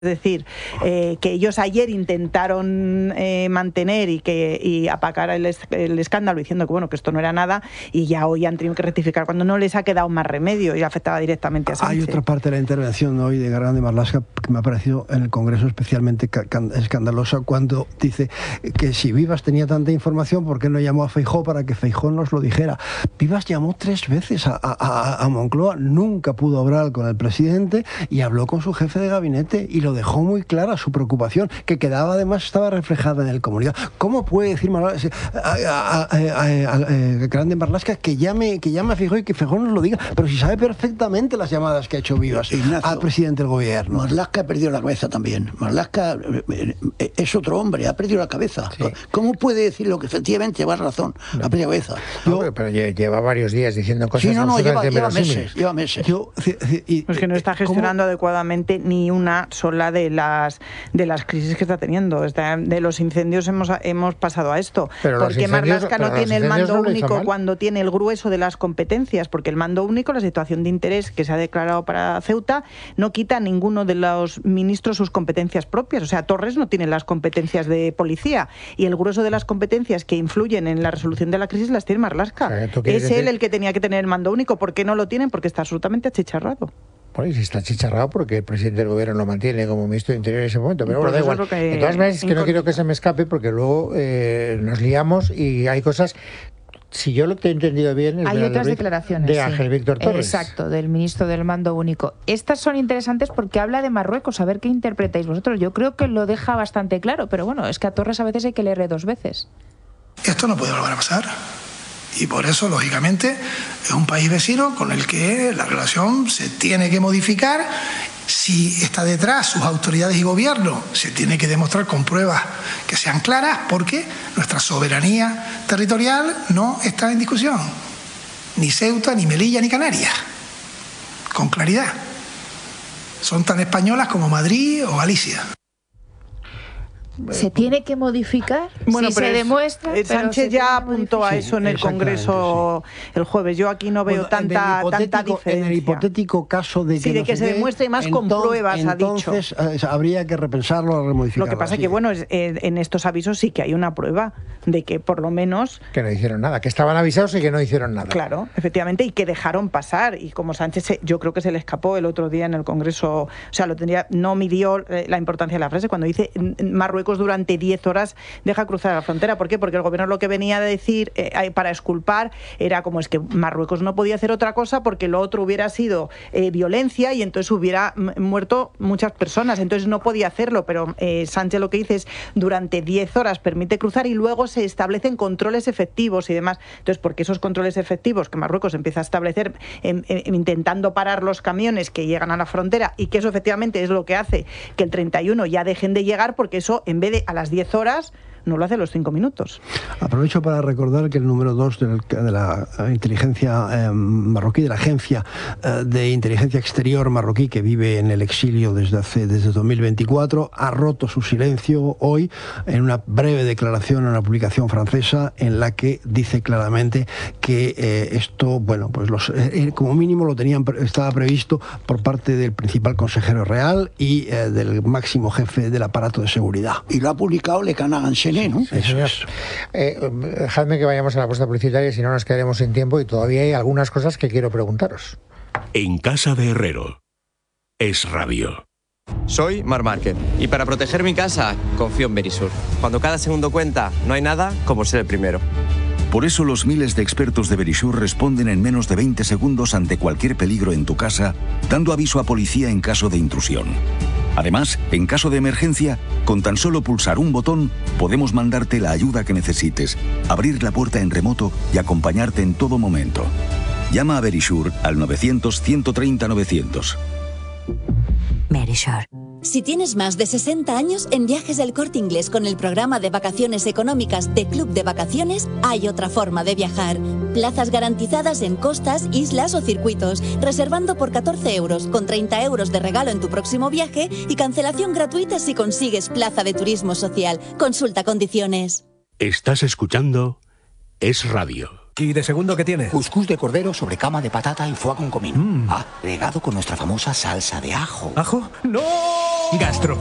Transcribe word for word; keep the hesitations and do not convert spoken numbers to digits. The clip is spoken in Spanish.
Es decir, eh, que ellos ayer intentaron eh, mantener y que y apagar el, es, el escándalo diciendo que bueno que esto no era nada, y ya hoy han tenido que rectificar cuando no les ha quedado más remedio y afectaba directamente a Sánchez. Hay otra parte de la intervención hoy de Grande Marlaska que me ha parecido en el Congreso especialmente escandalosa, cuando dice que si Vivas tenía tanta información, ¿por qué no llamó a Feijóo para que Feijóo nos lo dijera? Vivas llamó tres veces a, a, a Moncloa, nunca pudo hablar con el presidente y habló con su jefe de gabinete y lo dejó muy clara su preocupación, que quedaba además, estaba reflejada en el comunicado. ¿Cómo puede decir Marlaska, a, a, a, a, a Grande Marlaska que llame, que llame a Feijóo y que Feijóo nos lo diga? Pero si sabe perfectamente las llamadas que ha hecho Vivas Ignacio, al presidente del gobierno. Marlaska ha perdido la cabeza también. Marlaska es otro hombre, ha perdido la cabeza. Sí. ¿Cómo puede decir lo que efectivamente lleva razón? No. Ha perdido la cabeza. No, yo, pero lleva varios días diciendo cosas. Sí, no, no, lleva, lleva meses. Lleva meses. Yo, y, es que no está gestionando ¿cómo? adecuadamente ni una sola de las de las crisis que está teniendo. Está, de los incendios hemos, hemos pasado a esto. Pero porque Marlaska no tiene el mando no único cuando tiene el grueso de las competencias, porque el mando único, la situación de interés que se ha declarado para Ceuta, no quita a ninguno de los ministros sus competencias propias. O sea, Torres no tiene las competencias de policía y el grueso de las competencias que influyen en la resolución de la crisis las tiene Marlaska. O sea, es decir... él el que tenía que tener el mando único. ¿Por qué no lo tienen? Porque está absolutamente achicharrado. Pues está achicharrado porque el presidente del gobierno lo mantiene como ministro de Interior en ese momento. Pero bueno, da igual. Que... De todas maneras, es que no quiero que se me escape porque luego eh, nos liamos y hay cosas... Si yo lo he entendido bien... Es hay de otras de declaraciones. De Ángel sí. Víctor Torres. Exacto, del ministro del mando único. Estas son interesantes porque habla de Marruecos. A ver qué interpretáis vosotros. Yo creo que lo deja bastante claro, pero bueno, es que a Torres a veces hay que leerle dos veces. Esto no puede volver a pasar. Y por eso, lógicamente, es un país vecino con el que la relación se tiene que modificar. Si está detrás sus autoridades y gobierno, se tiene que demostrar con pruebas que sean claras, porque nuestra soberanía territorial no está en discusión. Ni Ceuta, ni Melilla, ni Canarias. Con claridad. Son tan españolas como Madrid o Galicia. ¿Se tiene que modificar? Bueno, si pero se es, demuestra. Eh, Sánchez ya apuntó a eso en el Congreso sí. el jueves. Yo aquí no veo bueno, tanta, tanta diferencia. En el hipotético caso de que, sí, de no que se, se demuestre más con pruebas, entonces, ha dicho. Entonces habría que repensarlo, remodificarlo. Lo que pasa es sí. que, bueno, es, eh, en estos avisos sí que hay una prueba de que por lo menos... Que no hicieron nada, que estaban avisados y que no hicieron nada. Claro, efectivamente, y que dejaron pasar. Y como Sánchez, se, yo creo que se le escapó el otro día en el Congreso, o sea, lo tendría, no midió eh, la importancia de la frase cuando dice Marruecos durante diez horas deja cruzar la frontera. ¿Por qué? Porque el gobierno lo que venía a decir eh, para exculpar era como es que Marruecos no podía hacer otra cosa porque lo otro hubiera sido eh, violencia y entonces hubiera muerto muchas personas, entonces no podía hacerlo, pero eh, Sánchez lo que dice es durante diez horas permite cruzar y luego se establecen controles efectivos y demás. Entonces, porque esos controles efectivos que Marruecos empieza a establecer eh, eh, intentando parar los camiones que llegan a la frontera, y que eso efectivamente es lo que hace que el treinta y uno ya dejen de llegar, porque eso en vez de a las diez horas no lo hace a los cinco minutos. Aprovecho para recordar que el número dos de la inteligencia eh, marroquí, de la agencia eh, de inteligencia exterior marroquí, que vive en el exilio desde hace desde dos mil veinticuatro, ha roto su silencio hoy en una breve declaración en una publicación francesa en la que dice claramente que eh, esto, bueno, pues los, eh, como mínimo lo tenían, estaba previsto por parte del principal consejero real y eh, del máximo jefe del aparato de seguridad. Y lo ha publicado Le Canagan. ¿no? Sí, eso es. Eh, dejadme que vayamos a la puesta publicitaria, si no nos quedaremos sin tiempo y todavía hay algunas cosas que quiero preguntaros. En casa de Herrero es radio. Soy Mar Márquez y para proteger mi casa confío en Verisur. Cuando cada segundo cuenta, no hay nada como ser el primero. Por eso los miles de expertos de Verisur responden en menos de veinte segundos ante cualquier peligro en tu casa, dando aviso a policía en caso de intrusión. Además, en caso de emergencia, con tan solo pulsar un botón, podemos mandarte la ayuda que necesites, abrir la puerta en remoto y acompañarte en todo momento. Llama a Verisur al novecientos, ciento treinta, novecientos. Verisur. Si tienes más de sesenta años, en Viajes del Corte Inglés con el programa de vacaciones económicas de Club de Vacaciones, hay otra forma de viajar. Plazas garantizadas en costas, islas o circuitos, reservando por catorce euros, con treinta euros de regalo en tu próximo viaje y cancelación gratuita si consigues plaza de turismo social. Consulta condiciones. Estás escuchando Es Radio. ¿Y de segundo qué tiene? Cuscús de cordero sobre cama de patata y foie con comino. Mm. Ah, regado con nuestra famosa salsa de ajo. ¿Ajo? ¡No! Gastro